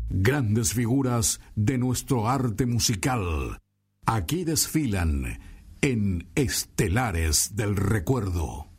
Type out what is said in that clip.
Grandes figuras de nuestro arte musical. Aquí desfilan en Estelares del Recuerdo.